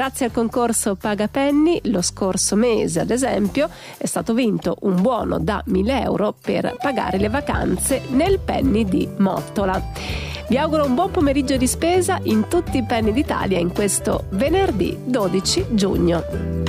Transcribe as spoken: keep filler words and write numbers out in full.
Grazie al concorso Paga Penny, lo scorso mese, ad esempio, è stato vinto un buono da mille euro per pagare le vacanze nel Penny di Mottola. Vi auguro un buon pomeriggio di spesa in tutti i Penny d'Italia in questo venerdì dodici giugno.